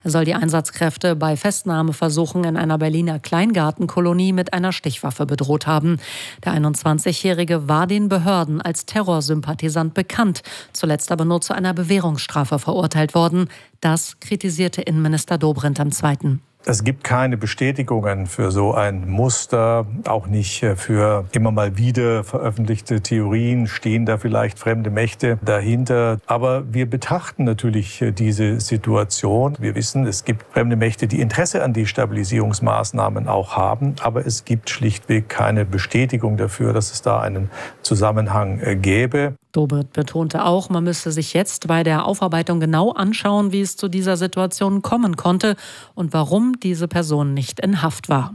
Er soll die Einsatzkräfte bei Festnahmeversuchen in einer Berliner Kleingartenkolonie mit einer Stichwaffe bedroht haben. Der 21-Jährige war den Behörden als Terrorsympathisant bekannt, zuletzt aber nur zu einer Bewährungsstrafe verurteilt worden. Das kritisierte Innenminister Dobrindt am 2. Es gibt keine Bestätigungen für so ein Muster, auch nicht für immer mal wieder veröffentlichte Theorien. Stehen da vielleicht fremde Mächte dahinter? Aber wir betrachten natürlich diese Situation. Wir wissen, es gibt fremde Mächte, die Interesse an Destabilisierungsmaßnahmen auch haben. Aber es gibt schlichtweg keine Bestätigung dafür, dass es da einen Zusammenhang gäbe. Dobrindt betonte auch, man müsse sich jetzt bei der Aufarbeitung genau anschauen, wie es zu dieser Situation kommen konnte und warum diese Person nicht in Haft war.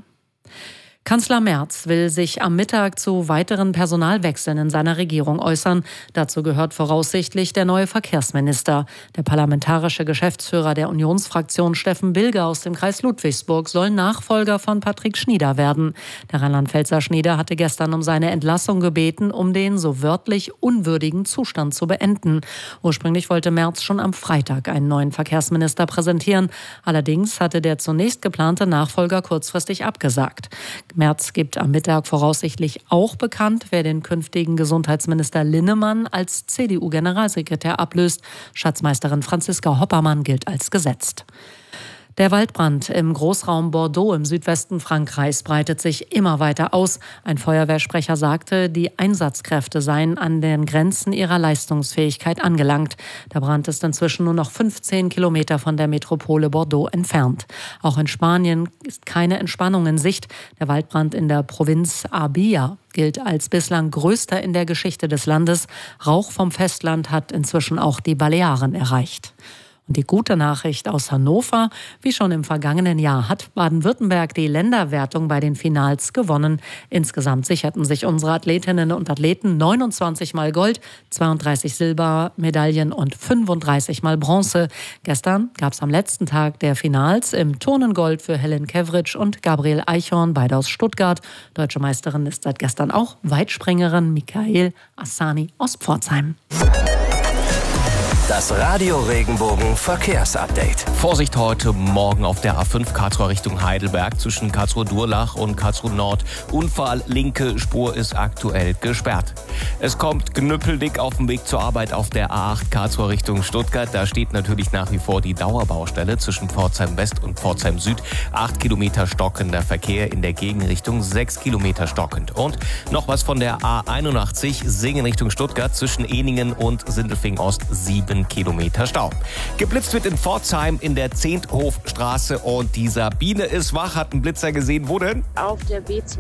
Kanzler Merz will sich am Mittag zu weiteren Personalwechseln in seiner Regierung äußern. Dazu gehört voraussichtlich der neue Verkehrsminister. Der parlamentarische Geschäftsführer der Unionsfraktion Steffen Bilger aus dem Kreis Ludwigsburg soll Nachfolger von Patrick Schnieder werden. Der Rheinland-Pfälzer Schnieder hatte gestern um seine Entlassung gebeten, um den so wörtlich unwürdigen Zustand zu beenden. Ursprünglich wollte Merz schon am Freitag einen neuen Verkehrsminister präsentieren. Allerdings hatte der zunächst geplante Nachfolger kurzfristig abgesagt. Merz gibt am Mittag voraussichtlich auch bekannt, wer den künftigen Gesundheitsminister Linnemann als CDU-Generalsekretär ablöst. Schatzmeisterin Franziska Hoppermann gilt als gesetzt. Der Waldbrand im Großraum Bordeaux im Südwesten Frankreichs breitet sich immer weiter aus. Ein Feuerwehrsprecher sagte, die Einsatzkräfte seien an den Grenzen ihrer Leistungsfähigkeit angelangt. Der Brand ist inzwischen nur noch 15 Kilometer von der Metropole Bordeaux entfernt. Auch in Spanien ist keine Entspannung in Sicht. Der Waldbrand in der Provinz Arbia gilt als bislang größter in der Geschichte des Landes. Rauch vom Festland hat inzwischen auch die Balearen erreicht. Und die gute Nachricht aus Hannover: Wie schon im vergangenen Jahr hat Baden-Württemberg die Länderwertung bei den Finals gewonnen. Insgesamt sicherten sich unsere Athletinnen und Athleten 29 Mal Gold, 32 Silbermedaillen und 35 Mal Bronze. Gestern gab es am letzten Tag der Finals im Turnen Gold für Helen Kevritsch und Gabriel Eichhorn, beide aus Stuttgart. Deutsche Meisterin ist seit gestern auch Weitspringerin Mikael Assani aus Pforzheim. Das Radio Regenbogen Verkehrsupdate. Vorsicht heute Morgen auf der A5 Karlsruhe Richtung Heidelberg zwischen Karlsruhe-Durlach und Karlsruhe Nord. Unfall, linke Spur ist aktuell gesperrt. Es kommt knüppeldick auf dem Weg zur Arbeit auf der A8 Karlsruhe Richtung Stuttgart. Da steht natürlich nach wie vor die Dauerbaustelle zwischen Pforzheim West und Pforzheim Süd. 8 Kilometer stockender Verkehr, in der Gegenrichtung 6 Kilometer stockend. Und noch was von der A81 Singen Richtung Stuttgart zwischen Ehningen und Sindelfingen Ost 7 Kilometer Stau. Geblitzt wird in Pforzheim in der Zehnthofstraße und die Sabine ist wach, hat einen Blitzer gesehen. Wo denn? Auf der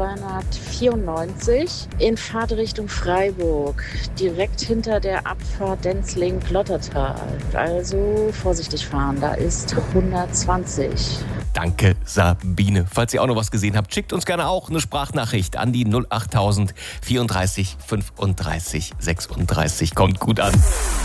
B294 in Fahrtrichtung Freiburg, direkt hinter der Abfahrt Denzling-Lottertal. Also vorsichtig fahren, da ist 120. Danke, Sabine. Falls ihr auch noch was gesehen habt, schickt uns gerne auch eine Sprachnachricht an die 08000 34 35 36. Kommt gut an.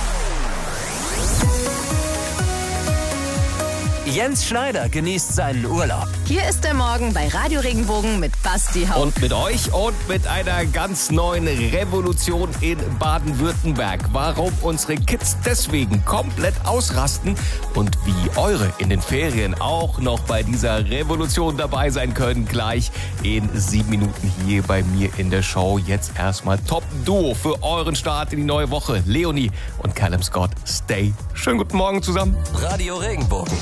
Jens Schneider genießt seinen Urlaub. Hier ist der Morgen bei Radio Regenbogen mit Basti Haupt. Und mit euch und mit einer ganz neuen Revolution in Baden-Württemberg. Warum unsere Kids deswegen komplett ausrasten und wie eure in den Ferien auch noch bei dieser Revolution dabei sein können. Gleich in 7 Minuten hier bei mir in der Show. Jetzt erstmal Top-Duo für euren Start in die neue Woche. Leonie und Callum Scott. Stay. Schönen guten Morgen zusammen. Radio Regenbogen.